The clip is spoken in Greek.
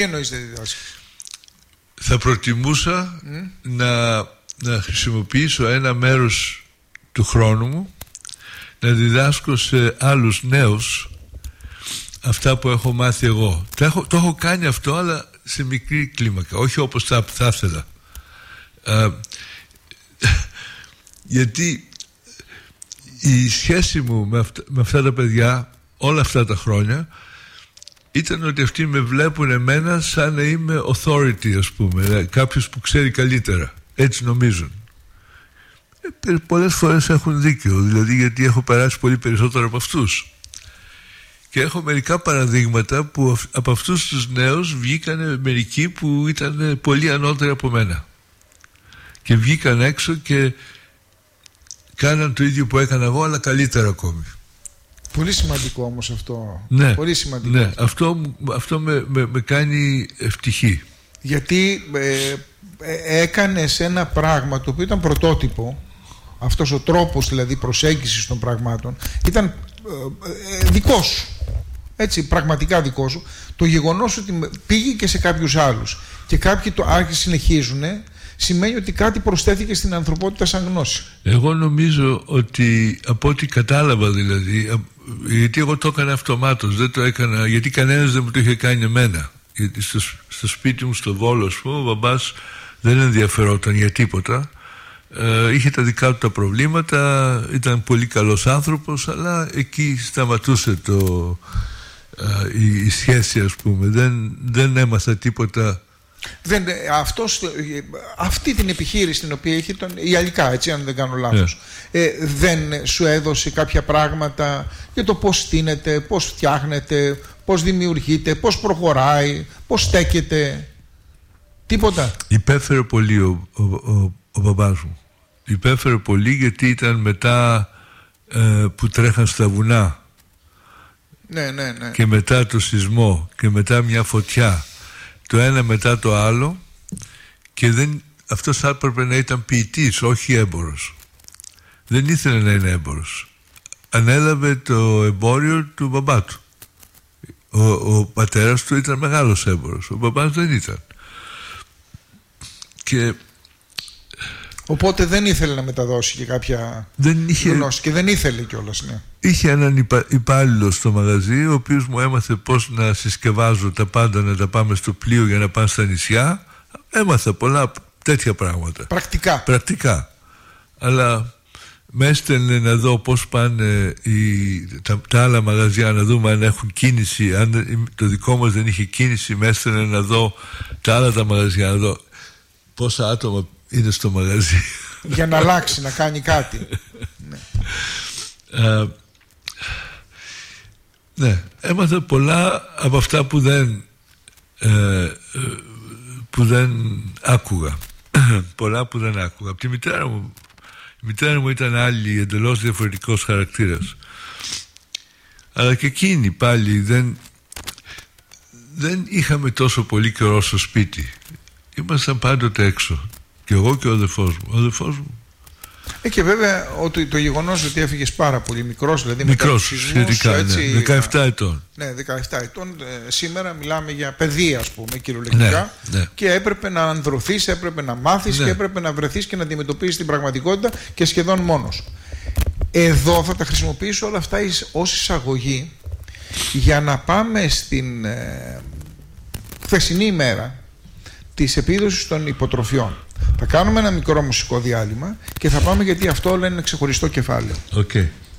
Τι εννοείς δεν διδάσκει? Θα προτιμούσα να χρησιμοποιήσω ένα μέρος του χρόνου μου να διδάσκω σε άλλους νέους αυτά που έχω μάθει εγώ. Το έχω κάνει αυτό, αλλά σε μικρή κλίμακα, όχι όπως θα ήθελα. Γιατί η σχέση μου με αυτά τα παιδιά όλα αυτά τα χρόνια ήταν ότι αυτοί με βλέπουν εμένα σαν να είμαι authority, ας πούμε, κάποιος που ξέρει καλύτερα. Έτσι νομίζουν. Πολλές φορές έχουν δίκιο, δηλαδή, γιατί έχω περάσει πολύ περισσότερο από αυτούς. Και έχω μερικά παραδείγματα που από αυτούς τους νέους βγήκαν μερικοί που ήταν πολύ ανώτεροι από μένα. Και βγήκαν έξω και κάναν το ίδιο που έκανα εγώ, αλλά καλύτερα ακόμη. Πολύ σημαντικό όμως αυτό. Ναι, πολύ σημαντικό. Ναι, αυτό με κάνει ευτυχή. Γιατί έκανες ένα πράγμα το οποίο ήταν πρωτότυπο. Αυτός ο τρόπος δηλαδή προσέγγισης των πραγμάτων ήταν δικός σου. Έτσι, πραγματικά δικό σου. Το γεγονός ότι πήγε και σε κάποιους άλλους και κάποιοι το συνεχίζουν, σημαίνει ότι κάτι προσθέθηκε στην ανθρωπότητα σαν γνώση. Εγώ νομίζω ότι, από ό,τι κατάλαβα δηλαδή, γιατί εγώ το έκανα αυτομάτως, δεν το έκανα γιατί κανένας δεν μου το είχε κάνει εμένα. Γιατί στο σπίτι μου στο Βόλο, ας πούμε, ο μπαμπάς δεν ενδιαφερόταν για τίποτα. Είχε τα δικά του τα προβλήματα, ήταν πολύ καλός άνθρωπος, αλλά εκεί σταματούσε η σχέση, ας πούμε. Δεν έμαθα τίποτα. Αυτή την επιχείρηση την οποία είχε η Αλικά, έτσι, αν δεν κάνω λάθος, δεν σου έδωσε κάποια πράγματα για το πώς στείνεται, πώς φτιάχνεται, πώς δημιουργείται, πώς προχωράει, πώς στέκεται? Τίποτα? Υπέφερε πολύ ο μπαμπάς μου. Υπέφερε πολύ, γιατί ήταν μετά που τρέχαν στα βουνά. Ναι. Και μετά το σεισμό και μετά μια φωτιά, το ένα μετά το άλλο, και αυτός έπρεπε να ήταν ποιητής, όχι έμπορος. Δεν ήθελε να είναι έμπορος. Ανέλαβε το εμπόριο του μπαμπά του. Ο πατέρας του ήταν μεγάλος έμπορος, ο μπαμπάς δεν ήταν. Οπότε δεν ήθελε να μεταδώσει και κάποια γνώση, και δεν ήθελε κιόλας. Ναι. Είχε έναν υπάλληλο στο μαγαζί, ο οποίος μου έμαθε πώς να συσκευάζω τα πάντα, να τα πάμε στο πλοίο για να πάνε στα νησιά. Έμαθα πολλά τέτοια πράγματα. Πρακτικά. Αλλά με έστελνε να δω πώς πάνε τα άλλα μαγαζιά, να δούμε αν έχουν κίνηση. Αν το δικό μας δεν είχε κίνηση, με έστελνε να δω τα άλλα τα μαγαζιά, να δω πόσα άτομα είναι στο μαγαζί, για να αλλάξει, να κάνει κάτι. Ναι, έμαθα πολλά από αυτά που δεν άκουγα. Πολλά που δεν άκουγα. Από τη μητέρα μου. Η μητέρα μου ήταν άλλη, εντελώς διαφορετικός χαρακτήρας. Αλλά και εκείνη πάλι δεν είχαμε τόσο πολύ καιρό στο σπίτι. Ήμασταν πάντοτε έξω. Και εγώ και ο αδελφός μου. Και βέβαια το γεγονός ότι έφυγες πάρα πολύ μικρός, δηλαδή μικρός, σχετικά, έτσι, 17 ετών. Ναι, 17 ετών. Σήμερα μιλάμε για παιδεία, ας πούμε, κυριολεκτικά. Ναι. Και έπρεπε να ανδρωθείς, έπρεπε να μάθεις, και έπρεπε να βρεθείς και να αντιμετωπίσεις την πραγματικότητα, και σχεδόν μόνος. Εδώ θα τα χρησιμοποιήσω όλα αυτά ως εισαγωγή για να πάμε στην χθεσινή ημέρα της επίδοσης των υποτροφιών. Θα κάνουμε ένα μικρό μουσικό διάλειμμα και θα πάμε, γιατί αυτό όλα είναι ξεχωριστό κεφάλαιο. Okay.